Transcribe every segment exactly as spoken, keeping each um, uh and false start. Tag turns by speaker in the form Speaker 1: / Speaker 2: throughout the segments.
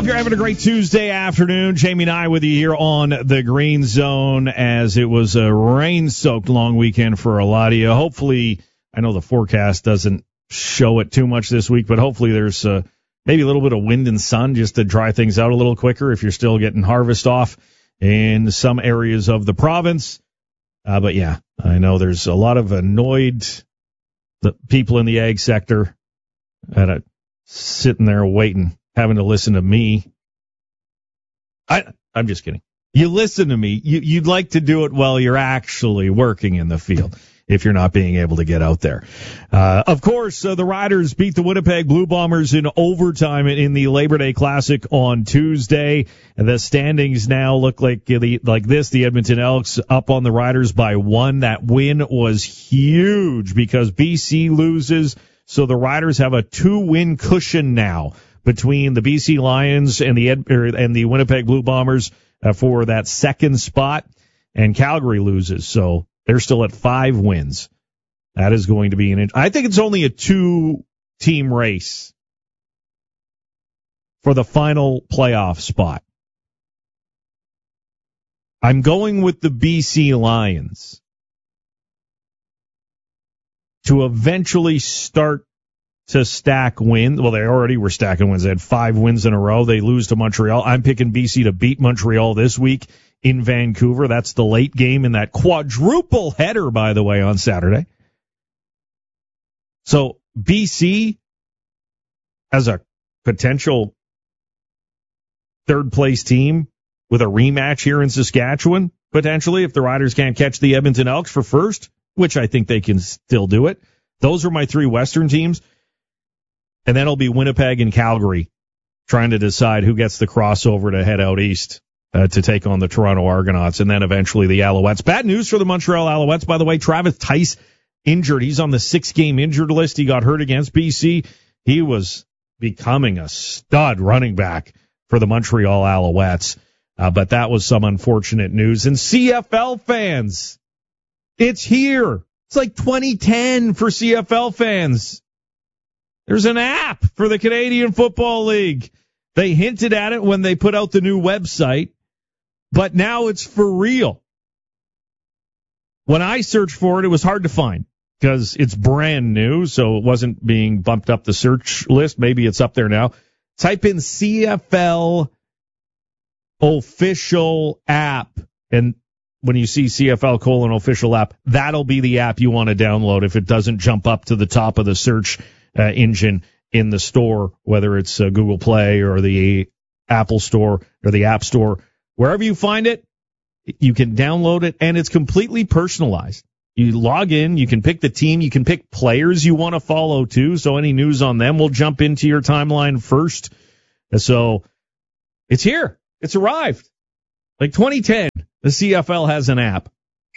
Speaker 1: Hope you're having a great Tuesday afternoon. Jamie and I with you here on the Green Zone as it was a rain-soaked long weekend for a lot of you. Hopefully, I know the forecast doesn't show it too much this week, but hopefully there's uh, maybe a little bit of wind and sun just to dry things out a little quicker if you're still getting harvest off in some areas of the province. Uh, but yeah, I know there's a lot of annoyed the people in the ag sector that are sitting there waiting, having to listen to me. I, I'm just kidding. You listen to me. You, you'd like to do it while you're actually working in the field if you're not being able to get out there. Uh, of course, uh, the Riders beat the Winnipeg Blue Bombers in overtime in the Labor Day Classic on Tuesday. The standings now look like the, like this. The Edmonton Elks up on the Riders by one. That win was huge because B C loses, so the Riders have a two-win cushion now between the B C Lions and the Ed, er, and the Winnipeg Blue Bombers uh, for that second spot. And Calgary loses, so they're still at five wins. That is going to be an. I think it's only a two-team race for the final playoff spot. I'm going with the B C Lions to eventually start to stack wins. Well, they already were stacking wins. They had five wins in a row. They lose to Montreal. I'm picking B C to beat Montreal this week in Vancouver. That's the late game in that quadruple header, by the way, on Saturday. So B C as a potential third-place team with a rematch here in Saskatchewan, potentially, if the Riders can't catch the Edmonton Elks for first, which I think they can still do it. Those are my three Western teams. And then it'll be Winnipeg and Calgary trying to decide who gets the crossover to head out east uh, to take on the Toronto Argonauts, and then eventually the Alouettes. Bad news for the Montreal Alouettes, by the way. Travis Tice injured. He's on the six-game injured list. He got hurt against B C. He was becoming a stud running back for the Montreal Alouettes. Uh, but that was some unfortunate news. And C F L fans, it's here. It's like twenty ten for C F L fans. There's an app for the Canadian Football League. They hinted at it when they put out the new website, but now it's for real. When I searched for it, it was hard to find because it's brand new, so it wasn't being bumped up the search list. Maybe it's up there now. Type in C F L official app, and when you see C F L colon official app, that'll be the app you want to download if it doesn't jump up to the top of the search uh, engine in the store, whether it's uh, Google Play or the Apple Store or the App Store. Wherever you find it, you can download it, and it's completely personalized. You log in, you can pick the team, you can pick players you want to follow too, so any news on them will jump into your timeline first. So it's here. It's arrived. Like twenty ten, the C F L has an app.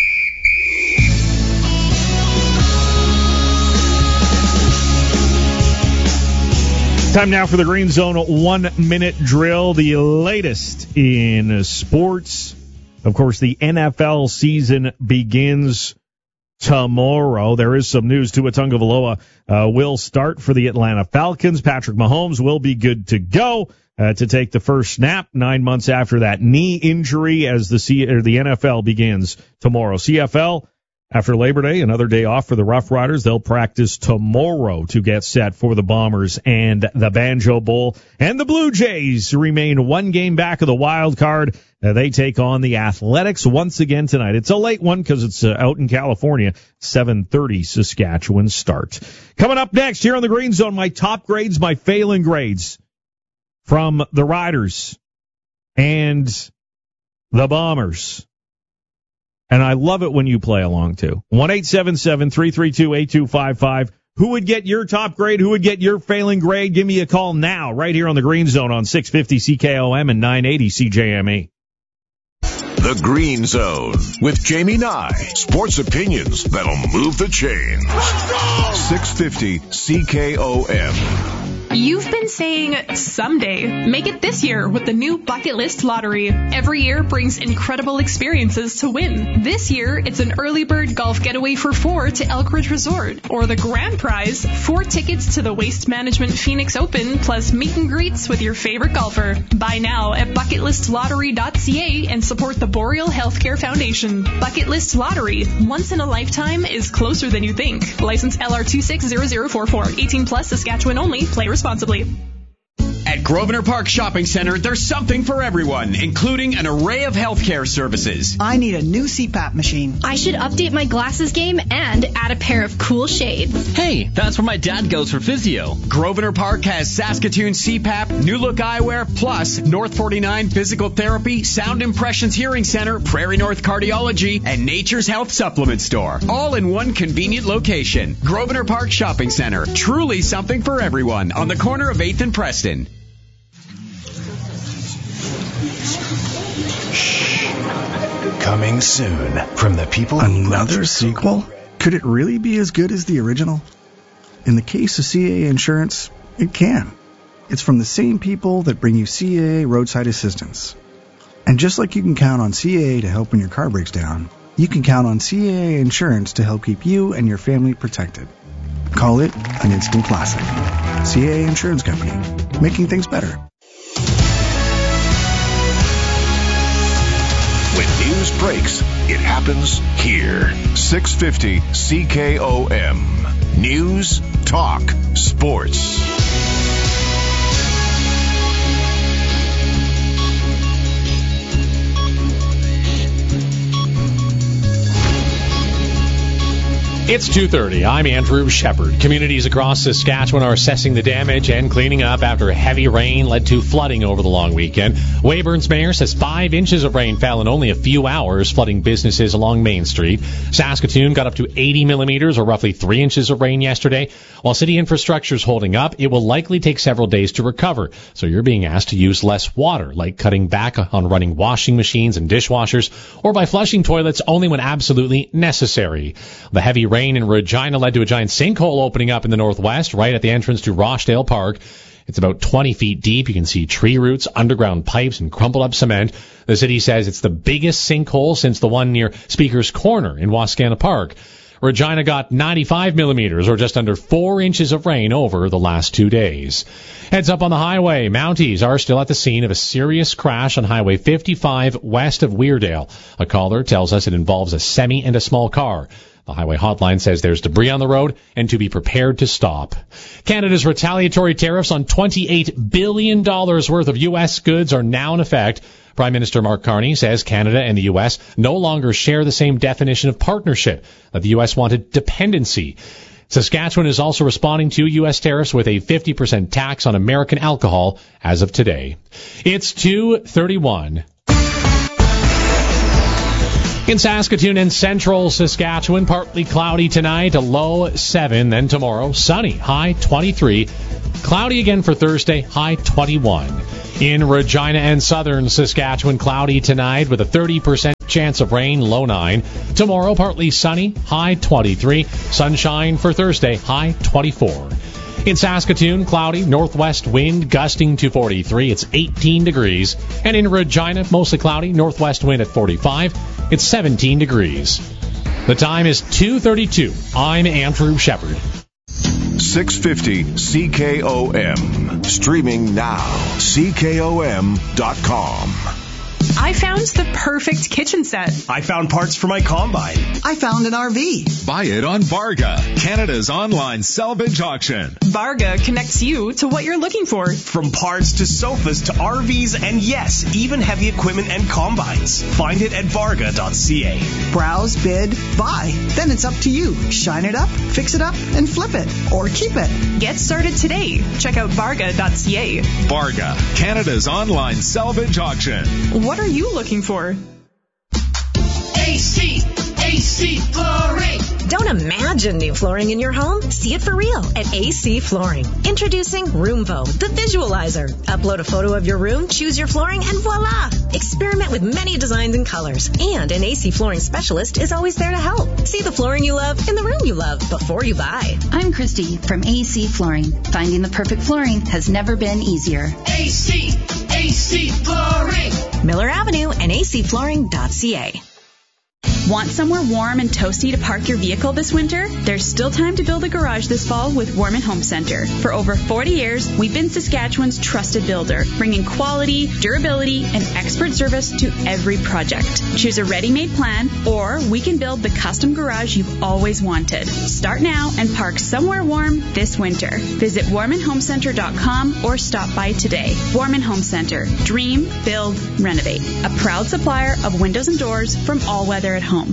Speaker 1: Time now for the Green Zone one-minute drill, the latest in sports. Of course, the N F L season begins tomorrow. There is some news. Tua Tagovailoa uh, will start for the Atlanta Falcons. Patrick Mahomes will be good to go uh, to take the first snap nine months after that knee injury as the C- or the N F L begins tomorrow. C F L, after Labor Day, another day off for the Rough Riders. They'll practice tomorrow to get set for the Bombers and the Banjo Bowl. And the Blue Jays remain one game back of the wild card. Uh, they take on the Athletics once again tonight. It's a late one because it's uh, out in California, seven thirty Saskatchewan start. Coming up next here on the Green Zone, my top grades, my failing grades from the Riders and the Bombers. And I love it when you play along, too. one eight seven seven, three three two, eight two five five. Who would get your top grade? Who would get your failing grade? Give me a call now, right here on the Green Zone on six fifty C K O M and nine eighty C J M E.
Speaker 2: The Green Zone with Jamie Nye. Sports opinions that'll move the chains. six fifty C K O M.
Speaker 3: You've been saying someday. Make it this year with the new Bucket List Lottery. Every year brings incredible experiences to win. This year, it's an early bird golf getaway for four to Elk Ridge Resort. Or the grand prize, four tickets to the Waste Management Phoenix Open, plus meet and greets with your favorite golfer. Buy now at bucket list lottery dot c a and support the Boreal Healthcare Foundation. Bucket List Lottery. Once in a lifetime is closer than you think. License L R two six zero zero four four. eighteen plus, Saskatchewan only. Play responsibly.
Speaker 4: At Grosvenor Park Shopping Center, there's something for everyone, including an array of healthcare services.
Speaker 5: I need a new C PAP machine.
Speaker 6: I should update my glasses game and add a pair of cool shades.
Speaker 7: Hey, that's where my dad goes for physio.
Speaker 4: Grosvenor Park has Saskatoon C PAP, New Look Eyewear, plus North forty-nine Physical Therapy, Sound Impressions Hearing Center, Prairie North Cardiology, and Nature's Health Supplement Store. All in one convenient location. Grosvenor Park Shopping Center. Truly something for everyone on the corner of eighth and Preston.
Speaker 8: Coming soon from the people.
Speaker 9: Another sequel? Could it really be as good as the original? In the case of C A A Insurance, it can. It's from the same people that bring you C A A Roadside Assistance. And just like you can count on C A A to help when your car breaks down, you can count on C A A Insurance to help keep you and your family protected. Call it an instant classic. C A A Insurance Company, making things better.
Speaker 2: When news breaks, it happens here. six fifty C K O M. News, Talk, Sports.
Speaker 10: It's two thirty. I'm Andrew Shepard. Communities across Saskatchewan are assessing the damage and cleaning up after heavy rain led to flooding over the long weekend. Weyburn's mayor says five inches of rain fell in only a few hours, flooding businesses along Main Street. Saskatoon got up to eighty millimeters, or roughly three inches of rain yesterday. While city infrastructure is holding up, it will likely take several days to recover. So you're being asked to use less water, like cutting back on running washing machines and dishwashers, or by flushing toilets only when absolutely necessary. The heavy rain Rain in Regina led to a giant sinkhole opening up in the northwest, right at the entrance to Rochdale Park. It's about twenty feet deep. You can see tree roots, underground pipes, and crumpled up cement. The city says it's the biggest sinkhole since the one near Speaker's Corner in Wascana Park. Regina got ninety-five millimeters, or just under four inches of rain over the last two days. Heads up on the highway. Mounties are still at the scene of a serious crash on Highway fifty-five west of Weardale. A caller tells us it involves a semi and a small car. The highway hotline says there's debris on the road and to be prepared to stop. Canada's retaliatory tariffs on twenty-eight billion dollars worth of U S goods are now in effect. Prime Minister Mark Carney says Canada and the U S no longer share the same definition of partnership, that the U S wanted dependency. Saskatchewan is also responding to U S tariffs with a fifty percent tax on American alcohol as of today. It's two thirty-one. In Saskatoon and central Saskatchewan, partly cloudy tonight, a low seven. Then tomorrow, sunny, high twenty-three. Cloudy again for Thursday, high twenty-one. In Regina and southern Saskatchewan, cloudy tonight with a thirty percent chance of rain, low nine. Tomorrow, partly sunny, high twenty-three. Sunshine for Thursday, high twenty-four. In Saskatoon, cloudy, northwest wind gusting to forty-three. It's eighteen degrees. And in Regina, mostly cloudy, northwest wind at forty-five. It's seventeen degrees. The time is two thirty-two. I'm Andrew Shepard.
Speaker 2: six fifty C K O M. Streaming now. C K O M dot com.
Speaker 3: I found the perfect kitchen set.
Speaker 11: I found parts for my combine.
Speaker 5: I found an R V.
Speaker 12: Buy it on Varga, Canada's online salvage auction.
Speaker 3: Varga connects you to what you're looking for.
Speaker 11: From parts to sofas to R Vs and yes, even heavy equipment and combines. Find it at varga dot c a.
Speaker 5: Browse, bid, buy. Then it's up to you. Shine it up, fix it up, and flip it. Or keep it.
Speaker 3: Get started today. Check out varga dot c a.
Speaker 12: Varga, Canada's online salvage auction.
Speaker 3: What are you looking for?
Speaker 13: A C A A C Flooring.
Speaker 14: Don't imagine new flooring in your home. See it for real at A C Flooring. Introducing Roomvo, the visualizer. Upload a photo of your room, choose your flooring, and voila! Experiment with many designs and colors. And an A C Flooring specialist is always there to help. See the flooring you love in the room you love before you buy.
Speaker 15: I'm Christy from A C Flooring. Finding the perfect flooring has never been easier.
Speaker 13: A C, A C Flooring.
Speaker 14: Miller Avenue and A C flooring dot C A.
Speaker 16: Want somewhere warm and toasty to park your vehicle this winter? There's still time to build a garage this fall with Warman Home Center. For over forty years, we've been Saskatchewan's trusted builder, bringing quality, durability, and expert service to every project. Choose a ready-made plan, or we can build the custom garage you've always wanted. Start now and park somewhere warm this winter. Visit warman home center dot com or stop by today. Warman Home Center. Dream, build, renovate. A proud supplier of windows and doors from All Weather at Home.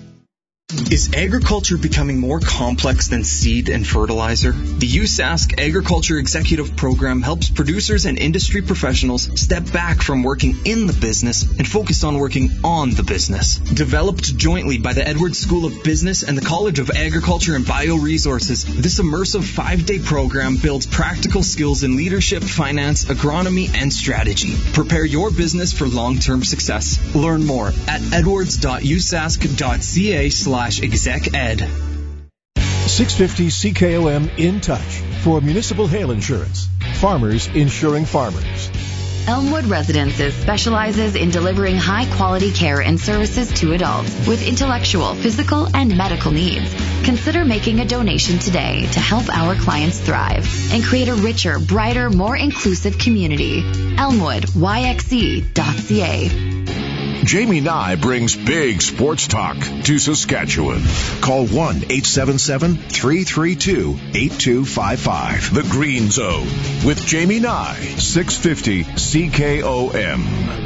Speaker 17: Is agriculture becoming more complex than seed and fertilizer? The U S A S C Agriculture Executive Program helps producers and industry professionals step back from working in the business and focus on working on the business. Developed jointly by the Edwards School of Business and the College of Agriculture and Bioresources, this immersive five-day program builds practical skills in leadership, finance, agronomy, and strategy. Prepare your business for long-term success. Learn more at edwards dot u s a s c dot c a slash exec ed.
Speaker 18: six fifty C K O M In Touch for municipal hail insurance. Farmers insuring farmers.
Speaker 19: Elmwood Residences specializes in delivering high-quality care and services to adults with intellectual, physical, and medical needs. Consider making a donation today to help our clients thrive and create a richer, brighter, more inclusive community. Elmwood Y X C dot C A.
Speaker 2: Jamie Nye brings big sports talk to Saskatchewan. Call one eight seven seven, three three two, eight two five five. The Green Zone with Jamie Nye, six fifty C K O M.